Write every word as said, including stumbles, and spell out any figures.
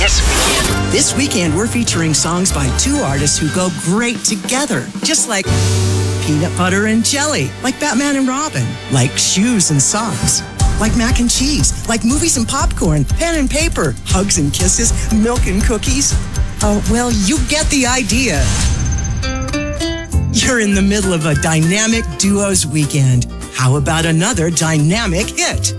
this weekend. This weekend, we're featuring songs by two artists who go great together, just like peanut butter and jelly, like Batman and Robin, like shoes and socks, like mac and cheese, like movies and popcorn, pen and paper, hugs and kisses, milk and cookies. Oh, well, you get the idea. You're in the middle of a dynamic duos weekend. How about another dynamic hit?